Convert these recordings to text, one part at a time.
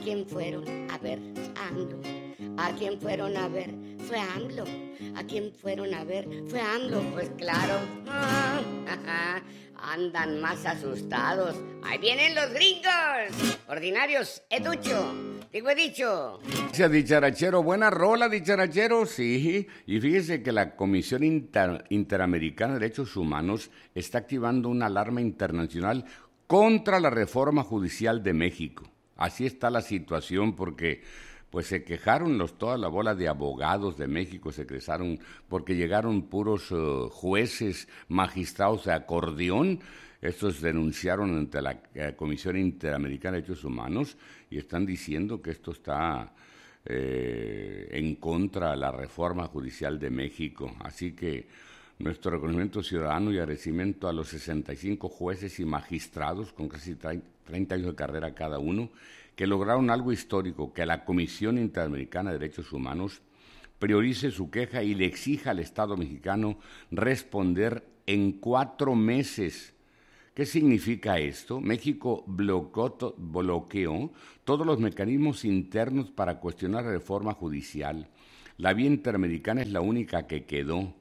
¿Quién fueron a ver? AMLO. ¿A quién fueron a ver? Fue AMLO. ¿A quién fueron a ver? Fue AMLO. Pues claro. Andan más asustados. ¡Ahí vienen los gringos! Ordinarios, he dicho. Gracias, dicharachero. Buena rola, dicharachero. Sí, y fíjese que la Comisión Interamericana de Derechos Humanos está activando una alarma internacional contra la reforma judicial de México. Así está la situación porque pues se quejaron toda la bola de abogados de México, se quejaron porque llegaron puros jueces, magistrados de acordeón. Estos denunciaron ante la Comisión Interamericana de Derechos Humanos y están diciendo que esto está en contra de la reforma judicial de México. Así que nuestro reconocimiento ciudadano y agradecimiento a los 65 jueces y magistrados con casi 30 años de carrera cada uno, que lograron algo histórico, que la Comisión Interamericana de Derechos Humanos priorice su queja y le exija al Estado mexicano responder en 4 meses. ¿Qué significa esto? México bloqueó todos los mecanismos internos para cuestionar la reforma judicial. La vía interamericana es la única que quedó.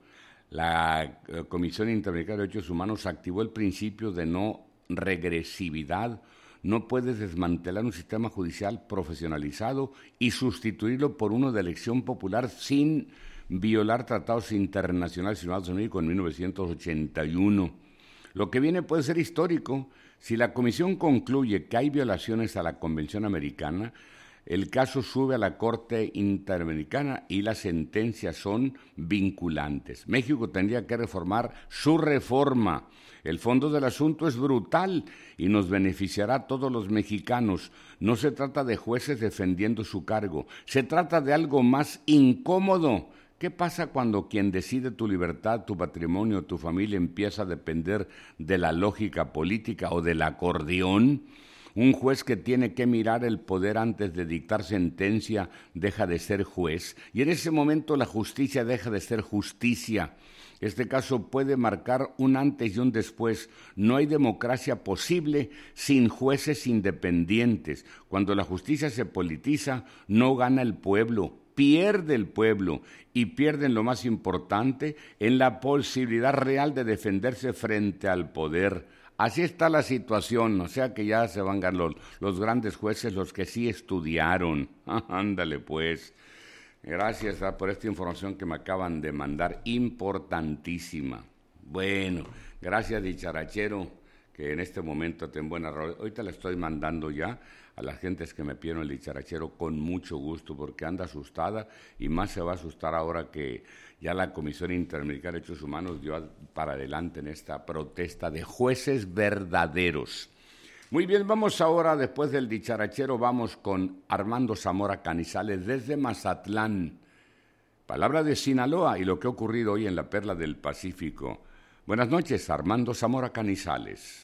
La Comisión Interamericana de Derechos Humanos activó el principio de no regresividad. No puedes desmantelar un sistema judicial profesionalizado y sustituirlo por uno de elección popular sin violar tratados internacionales firmados en México en 1981. Lo que viene puede ser histórico. Si la Comisión concluye que hay violaciones a la Convención Americana, el caso sube a la Corte Interamericana y las sentencias son vinculantes. México tendría que reformar su reforma. El fondo del asunto es brutal y nos beneficiará a todos los mexicanos. No se trata de jueces defendiendo su cargo, se trata de algo más incómodo. ¿Qué pasa cuando quien decide tu libertad, tu patrimonio, tu familia empieza a depender de la lógica política o del acordeón? Un juez que tiene que mirar el poder antes de dictar sentencia deja de ser juez y en ese momento la justicia deja de ser justicia. Este caso puede marcar un antes y un después. No hay democracia posible sin jueces independientes. Cuando la justicia se politiza, no gana el pueblo, pierde el pueblo y pierden lo más importante, en la posibilidad real de defenderse frente al poder. Así está la situación, o sea que ya se van a ganar los grandes jueces, los que sí estudiaron. Ándale pues. Gracias por esta información que me acaban de mandar, importantísima. Bueno, gracias dicharachero, que en este momento ten buena rola. Ahorita le estoy mandando ya a las gentes que me pidieron el dicharachero con mucho gusto, porque anda asustada y más se va a asustar ahora que ya la Comisión Interamericana de Derechos Humanos dio para adelante en esta protesta de jueces verdaderos. Muy bien, vamos ahora, después del dicharachero, vamos con Armando Zamora Canizales desde Mazatlán. Palabra de Sinaloa y lo que ha ocurrido hoy en la Perla del Pacífico. Buenas noches, Armando Zamora Canizales.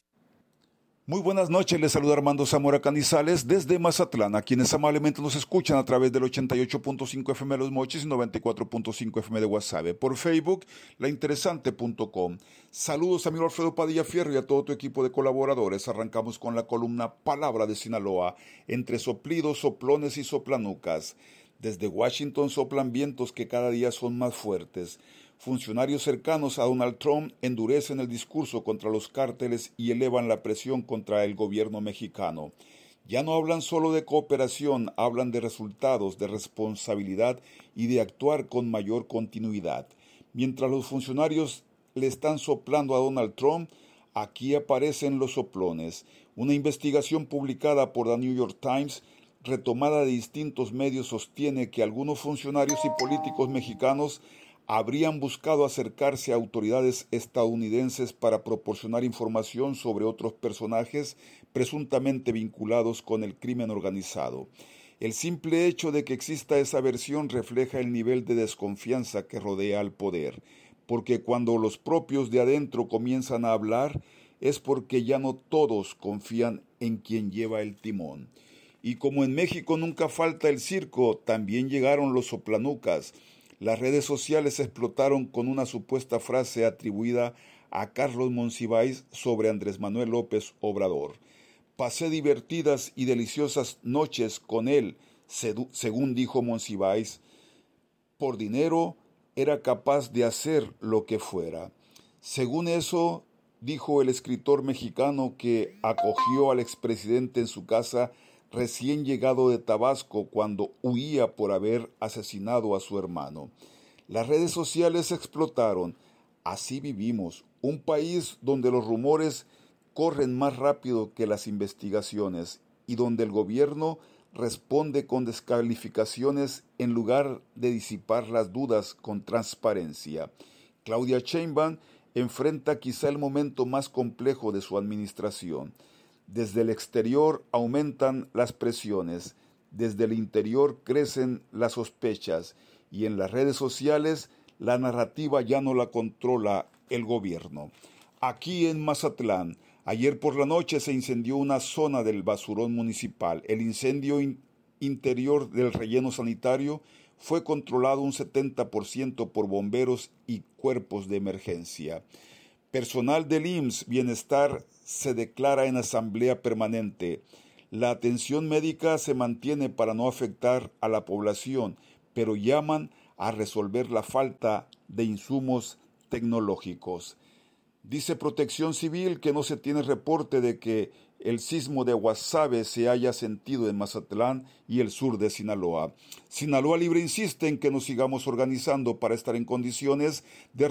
Muy buenas noches, les saluda Armando Zamora Canizales desde Mazatlán, a quienes amablemente nos escuchan a través del 88.5 FM de Los Mochis y 94.5 FM de Guasave, por Facebook, lainteresante.com. Saludos a mi Alfredo Padilla Fierro y a todo tu equipo de colaboradores. Arrancamos con la columna Palabra de Sinaloa, entre soplidos, soplones y soplanucas. Desde Washington soplan vientos que cada día son más fuertes. Funcionarios cercanos a Donald Trump endurecen el discurso contra los cárteles y elevan la presión contra el gobierno mexicano. Ya no hablan solo de cooperación, hablan de resultados, de responsabilidad y de actuar con mayor continuidad. Mientras los funcionarios le están soplando a Donald Trump, aquí aparecen los soplones. Una investigación publicada por The New York Times, retomada de distintos medios, sostiene que algunos funcionarios y políticos mexicanos habrían buscado acercarse a autoridades estadounidenses para proporcionar información sobre otros personajes presuntamente vinculados con el crimen organizado. El simple hecho de que exista esa versión refleja el nivel de desconfianza que rodea al poder, porque cuando los propios de adentro comienzan a hablar, es porque ya no todos confían en quien lleva el timón. Y como en México nunca falta el circo, también llegaron los soplanucas. Las redes sociales explotaron con una supuesta frase atribuida a Carlos Monsiváis sobre Andrés Manuel López Obrador. Pasé divertidas y deliciosas noches con él, según dijo Monsiváis. Por dinero era capaz de hacer lo que fuera. Según eso, dijo el escritor mexicano que acogió al expresidente en su casa recién llegado de Tabasco cuando huía por haber asesinado a su hermano. Las redes sociales explotaron. Así vivimos, un país donde los rumores corren más rápido que las investigaciones y donde el gobierno responde con descalificaciones en lugar de disipar las dudas con transparencia. Claudia Sheinbaum enfrenta quizá el momento más complejo de su administración. Desde el exterior aumentan las presiones, desde el interior crecen las sospechas y en las redes sociales la narrativa ya no la controla el gobierno. Aquí en Mazatlán, ayer por la noche se incendió una zona del basurón municipal. El incendio interior del relleno sanitario fue controlado un 70% por bomberos y cuerpos de emergencia. Personal del IMSS Bienestar se declara en asamblea permanente. La atención médica se mantiene para no afectar a la población, pero llaman a resolver la falta de insumos tecnológicos. Dice Protección Civil que no se tiene reporte de que el sismo de Guasave se haya sentido en Mazatlán y el sur de Sinaloa. Sinaloa Libre insiste en que nos sigamos organizando para estar en condiciones de